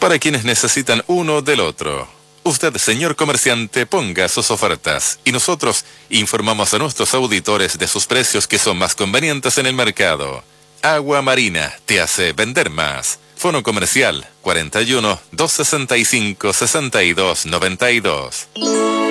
para quienes necesitan uno del otro. Usted, señor comerciante, ponga sus ofertas y nosotros informamos a nuestros auditores de sus precios que son más convenientes en el mercado. Agua Marina te hace vender más. Fono comercial 41 265 62 92.